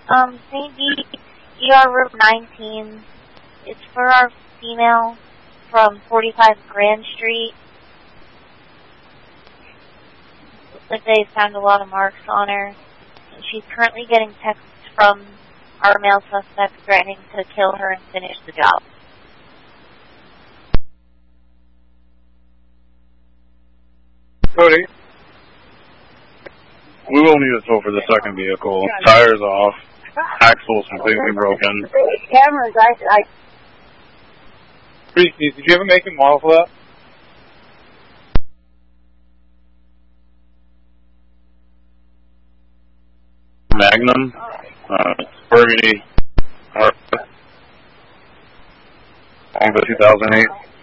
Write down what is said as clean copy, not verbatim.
St. D, ER room 19. It's for our female from 45 Grand Street. Looks like they found a lot of marks on her. And she's currently getting texts from our male suspect threatening to kill her and finish the job. Cody, we will need a tow for the second vehicle. Tires off. Axle's completely broken. Cameras, Did you have a make and model for that? Magnum, Burgundy, the 2008.